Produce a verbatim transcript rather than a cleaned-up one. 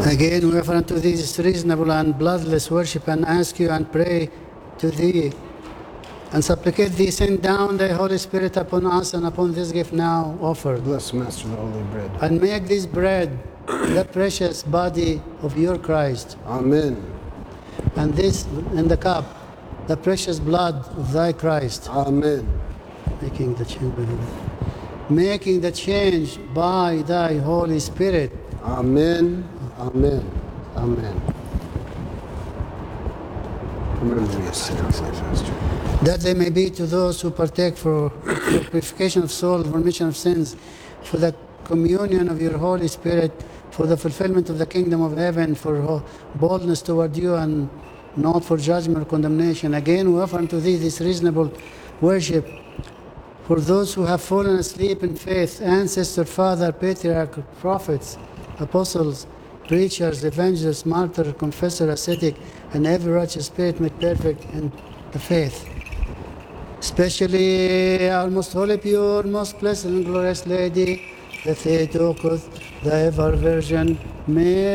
Again, we offer unto thee this reasonable and bloodless worship, and ask you and pray to thee, and supplicate thee, send down thy Holy Spirit upon us and upon this gift now offered. Bless, Master, the holy bread. And make this bread the precious body of your Christ, Amen. and this in the cup the precious blood of thy Christ. Amen. Making the change by the, making the change by thy Holy Spirit. Amen. Amen. Amen. Remember me, Master. That they may be to those who partake for, for purification of soul, for remission of sins, for the communion of your Holy Spirit, for the fulfillment of the kingdom of heaven, for ho- boldness toward you, and not for judgment or condemnation. Again, we offer unto thee this reasonable worship for those who have fallen asleep in faith, ancestor, father, patriarch, prophets, apostles, preachers, evangelists, martyr, confessor, ascetic, and every righteous spirit made perfect in the faith. Especially our most holy, pure, most blessed and glorious Lady, the Theotokos, the ever Virgin Mary.